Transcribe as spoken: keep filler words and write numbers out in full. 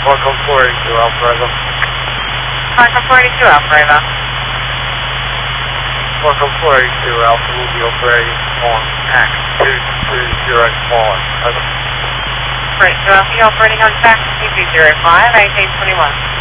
Welcome four eighty-two Alpha Bravo. Welcome four eighty-two Alpha Bravo. Welcome four eighty-two Alpha will be operating on X two two zero five. Over. four eighty-two Alpha, you're operating on X two two zero five, eighteen twenty-one.